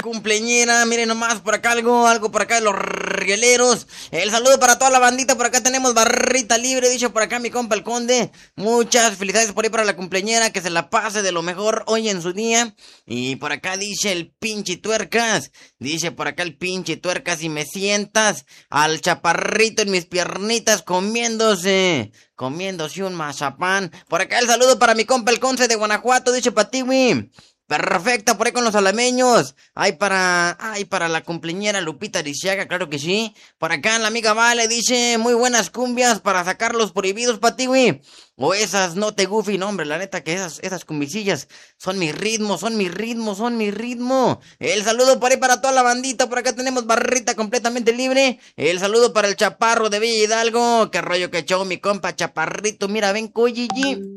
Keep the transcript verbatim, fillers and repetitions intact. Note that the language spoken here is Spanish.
cumpleañera. Miren nomás por acá algo, algo por acá de los rieleros. El saludo para toda la bandita. Por acá tenemos barrita libre, dicho por acá mi compa el Conde. Muchas felicidades por ahí para la cumpleañera. Que se la pase de lo mejor hoy en su día. Y por acá dice el pinche tuercas. Dice por acá el pinche tuercas. Y me sientas al chaparrito en mis piernitas comiéndose. Comiéndose un mazapán. Por acá el saludo para mi compa el Conce de Guanajuato. Dice Patiwi. Perfecta, por ahí con los alameños. Ay, para, ay, para la cumpleañera Lupita Diciaga, claro que sí. Por acá la amiga Vale dice, muy buenas cumbias para sacar los prohibidos, Patiwi. O esas no te goofy, no, hombre, la neta que esas, esas cumbicillas son mi ritmo, son mi ritmo, son mi ritmo. El saludo por ahí para toda la bandita, por acá tenemos barrita completamente libre. El saludo para el chaparro de Villa Hidalgo. Qué rollo que show, mi compa chaparrito, mira, ven, coyigi.